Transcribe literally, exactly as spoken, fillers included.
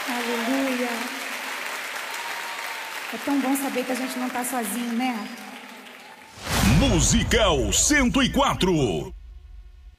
Aleluia. É tão bom saber que a gente não tá sozinho, né? Musical cento e quatro.